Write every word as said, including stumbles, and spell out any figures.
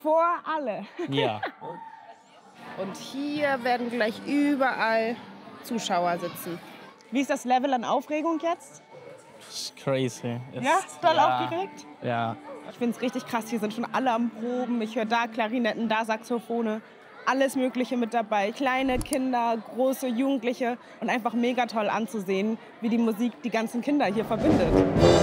Vor alle. Ja. Und hier werden gleich überall Zuschauer sitzen. Wie ist das Level an Aufregung jetzt? Ist crazy. Ist, Ja, doll ja, aufgeregt? Ja. Ich finde es richtig krass. Hier sind schon alle am Proben. Ich höre da Klarinetten, da Saxophone. Alles Mögliche mit dabei. Kleine Kinder, große Jugendliche. Und einfach mega toll anzusehen, wie die Musik die ganzen Kinder hier verbindet.